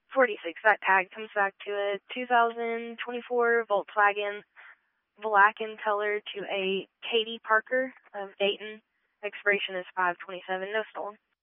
46. That tag comes back to a 2024 Volkswagen black in color to a Katie Parker of Dayton. Expiration is 5/27. No stolen.